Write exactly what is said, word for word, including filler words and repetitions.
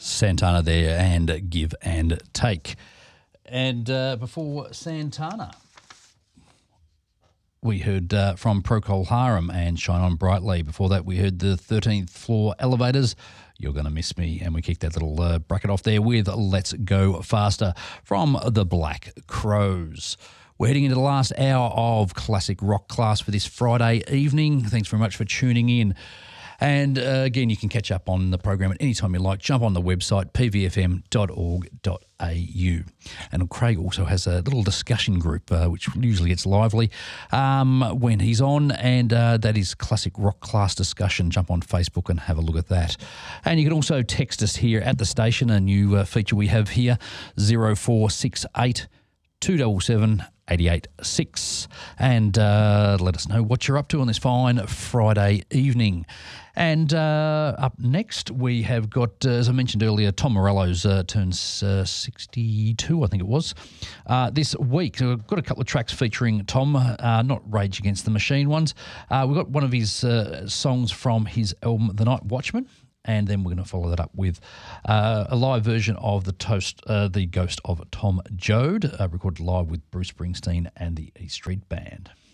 Santana there and Give and Take. And uh, before Santana, we heard uh, from Procol Harum and Shine On Brightly. Before that, we heard the thirteenth Floor Elevators, You're Gonna Miss Me, and we kicked that little uh, bracket off there with Let's Go Faster from the Black Crows. We're heading into the last hour of Classic Rock Class for this Friday evening. Thanks very much for tuning in. And uh, again, you can catch up on the program at any time you like. Jump on the website, p v f m dot org dot a u. And Craig also has a little discussion group, uh, which usually gets lively um, when he's on, and uh, that is Classic Rock Class Discussion. Jump on Facebook and have a look at that. And you can also text us here at the station, a new uh, feature we have here, zero four six eight, two seven seven, eight eight six, and uh, let us know what you're up to on this fine Friday evening. And uh, up next, we have got, uh, as I mentioned earlier, Tom Morello's uh, turns uh, sixty-two, I think it was, uh, this week. So we've got a couple of tracks featuring Tom, uh, not Rage Against the Machine ones. Uh, we've got one of his uh, songs from his album, The Night Watchman, and then we're going to follow that up with uh, a live version of the toast, uh, the Ghost of Tom Joad, uh, recorded live with Bruce Springsteen and the E Street Band.